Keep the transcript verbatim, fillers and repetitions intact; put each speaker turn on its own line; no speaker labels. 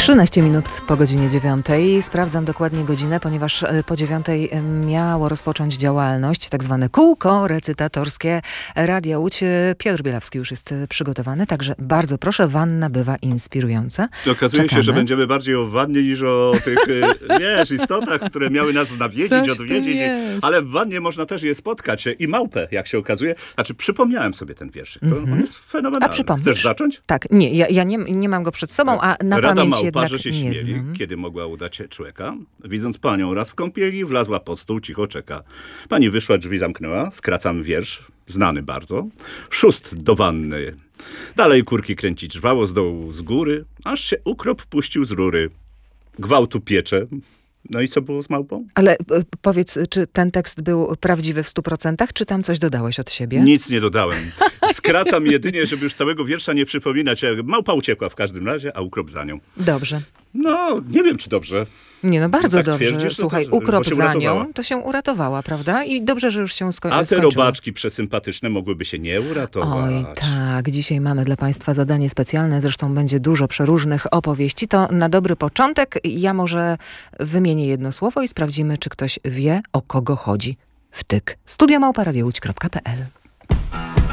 trzynaście minut po godzinie dziewiątej. Sprawdzam dokładnie godzinę, ponieważ po dziewiątej miało rozpocząć działalność, tak zwane kółko recytatorskie Radia Łódź. Piotr Bielawski już jest przygotowany, także bardzo proszę, wanna bywa inspirująca.
Okazuje
Czekamy.
się, że będziemy bardziej o wannie niż o tych, wiesz, istotach, które miały nas nawiedzić,
Coś
odwiedzić.
jest.
Ale w wannie można też je spotkać. I małpę, jak się okazuje. Znaczy, przypomniałem sobie ten wierszyk. To
Mhm.
On jest fenomenalny.
A przypomnisz?
Chcesz zacząć?
Tak, nie, ja, ja nie, nie mam go przed sobą, a na
Rada
pamięć
małpa,
jednak
że się
nie
śmieli,
znam.
kiedy mogła udać się człeka. Widząc panią raz w kąpieli, wlazła pod stół, cicho czeka. Pani wyszła, drzwi zamknęła, skracam wiersz, znany bardzo. Szóst do wanny. Dalej kurki kręcić żwało z dołu, z góry, aż się ukrop puścił z rury. Gwałtu piecze. No i co było z małpą?
Ale e, powiedz, czy ten tekst był prawdziwy w stu procentach, czy tam coś dodałeś od siebie?
Nic nie dodałem. Skracam jedynie, żeby już całego wiersza nie przypominać. Małpa uciekła w każdym razie, a ukrop za nią.
Dobrze.
No, nie wiem, czy dobrze.
Nie, no bardzo
tak
dobrze.
twierdzisz, no
Słuchaj,
to, że-
ukrop
bo się
za
uratowała.
nią, to się uratowała, prawda? I dobrze, że już się sko-
A te
skończyło.
robaczki przesympatyczne mogłyby się nie uratować.
Oj, tak. Dzisiaj mamy dla Państwa zadanie specjalne. Zresztą będzie dużo przeróżnych opowieści. To na dobry początek ja może wymienię jedno słowo i sprawdzimy, czy ktoś wie, o kogo chodzi. Wtyk. studio małpa radio łódź kropka p l